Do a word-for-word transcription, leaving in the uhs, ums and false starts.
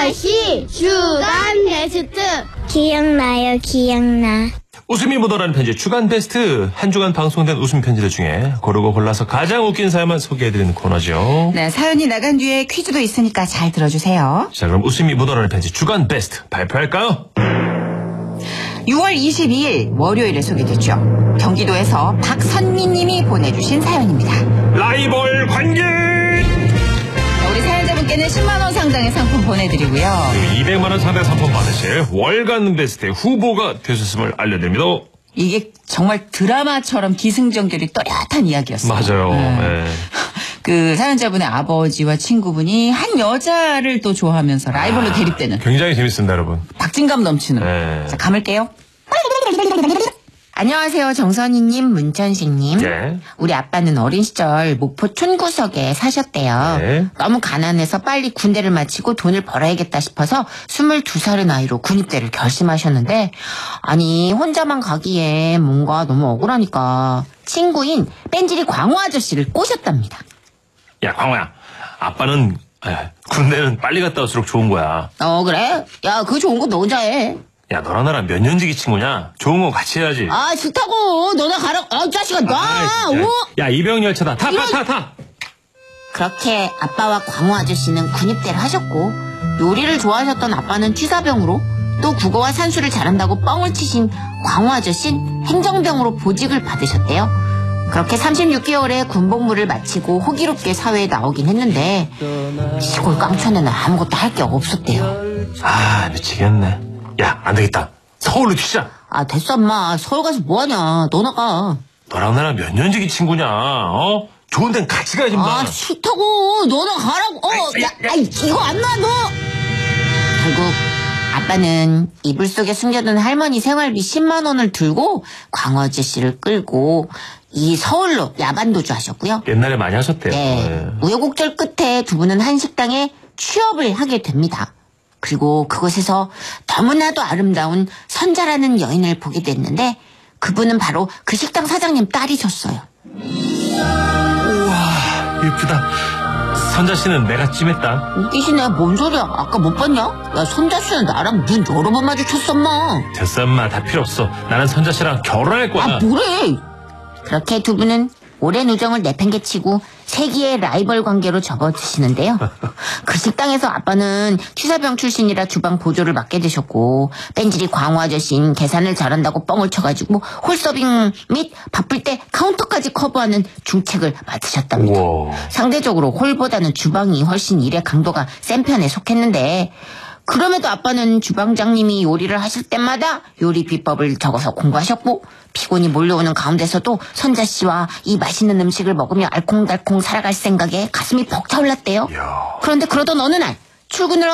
아저씨 주간 베스트. 기억나요, 기억나. 웃음이 묻어나는 편지 주간 베스트. 한 주간 방송된 웃음 편지들 중에 고르고 골라서 가장 웃긴 사연만 소개해드리는 코너죠. 네, 사연이 나간 뒤에 퀴즈도 있으니까 잘 들어주세요. 자, 그럼 웃음이 묻어나는 편지 주간 베스트 발표할까요? 유월 이십이일 월요일에 소개됐죠. 경기도에서 박선미 님이 보내주신 사연입니다. 라이벌 관계! 우리 사연자분께는 십만 원 상당의 상품 보내드리고요. 이백만 원 상당 상품 받으실 월간 베스트 후보가 되셨음을 알려드립니다. 이게 정말 드라마처럼 기승전결이 또렷한 이야기였어요. 맞아요. 네. 네. 그 사연자분의 아버지와 친구분이 한 여자를 또 좋아하면서 라이벌로 아, 대립되는. 굉장히 재밌습니다, 여러분. 박진감 넘치는. 네. 자, 감을게요. 안녕하세요, 정선희님, 문천식님. 네. 우리 아빠는 어린 시절 목포 촌구석에 사셨대요. 네. 너무 가난해서 빨리 군대를 마치고 돈을 벌어야겠다 싶어서 스물두 살의 나이로 군입대를 결심하셨는데, 아니 혼자만 가기에 뭔가 너무 억울하니까 친구인 뺀질이 광호 아저씨를 꼬셨답니다. 야, 광호야. 아빠는 에, 군대는 빨리 갔다 올수록 좋은 거야. 어 그래? 야 그거 좋은 거 너 혼자 해. 야, 너랑 나랑 몇 년지기 친구냐? 좋은 거 같이 해야지. 아 싫다고. 너나 가라. 아 자식아 놔. 아, 야, 오. 야, 이병열차다. 타, 이런- 타, 타, 타. 그렇게 아빠와 광호 아저씨는 군입대를 하셨고, 요리를 좋아하셨던 아빠는 취사병으로, 또 국어와 산수를 잘한다고 뻥을 치신 광호 아저씨는 행정병으로 보직을 받으셨대요. 그렇게 삼십육 개월의 군복무를 마치고 호기롭게 사회에 나오긴 했는데 시골 깡촌에는 아무것도 할 게 없었대요. 아, 미치겠네. 야, 안 되겠다. 서울로 튀자. 아 됐어 엄마. 서울 가서 뭐하냐. 너 나가. 너랑 나랑 몇 년지기 친구냐? 어? 좋은 데는 같이 가야지, 마. 아 싫다고. 너나 가라고. 어, 아이, 야, 야, 야. 아이, 이거 안 놔 너. 결국 아빠는 이불 속에 숨겨둔 할머니 생활비 십만 원을 들고 광호 아저씨를 끌고 이 서울로 야반도주 하셨고요. 옛날에 많이 하셨대요. 네. 네. 우여곡절 끝에 두 분은 한 식당에 취업을 하게 됩니다. 그리고 그곳에서 너무나도 아름다운 선자라는 여인을 보게 됐는데 그분은 바로 그 식당 사장님 딸이셨어요. 우와, 예쁘다. 선자 씨는 내가 찜했다. 웃기시네. 뭔 소리야. 아까 못 봤냐? 야 선자 씨는 나랑 눈 여러 번 마주쳤어 엄마. 됐어, 엄마. 다 필요 없어. 나는 선자 씨랑 결혼할 거야. 아 뭐래. 그렇게 두 분은 오랜 우정을 내팽개치고 세기의 라이벌 관계로 접어드시는데요. 그 식당에서 아빠는 취사병 출신이라 주방 보조를 맡게 되셨고, 뺀질이 광호 아저씨는 계산을 잘한다고 뻥을 쳐가지고 홀서빙 및 바쁠 때 카운터까지 커버하는 중책을 맡으셨답니다. 우와. 상대적으로 홀보다는 주방이 훨씬 일의 강도가 센 편에 속했는데, 그럼에도 아빠는 주방장님이 요리를 하실 때마다 요리 비법을 적어서 공부하셨고, 피곤이 몰려오는 가운데서도 선자 씨와 이 맛있는 음식을 먹으며 알콩달콩 살아갈 생각에 가슴이 벅차올랐대요. 이야. 그런데 그러던 어느 날 출근을